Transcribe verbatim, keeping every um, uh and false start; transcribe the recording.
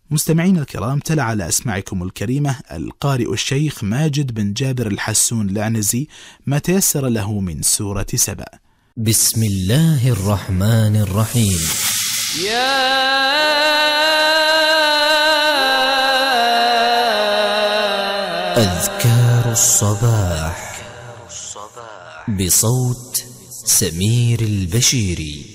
مستمعين الكرام، تلا على أسماعكم الكريمة القارئ الشيخ ماجد بن جابر الحسون العنزي ما تيسر له من سورة سبأ. بسم الله الرحمن الرحيم. يا أذكار الصباح بصوت سمير البشيري.